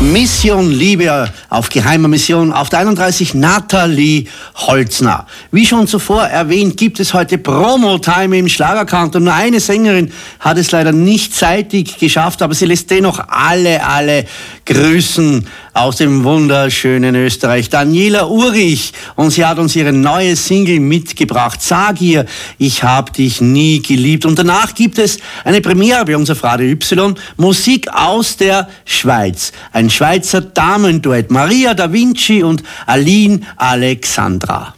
Mission Liebe auf geheimer Mission auf der 31 Nathalie Holzner. Wie schon zuvor erwähnt, gibt es heute Promo-Time im Schlagerkanton. Nur eine Sängerin hat es leider nicht zeitig geschafft, aber sie lässt dennoch alle grüßen aus dem wunderschönen Österreich. Daniela Urich, und sie hat uns ihre neue Single mitgebracht. Sag ihr, ich hab dich nie geliebt. Und danach gibt es eine Premiere bei uns auf Radio Y. Musik aus der Schweiz. Ein Schweizer Damenduett. Maria da Vinci und Aline Alexandra.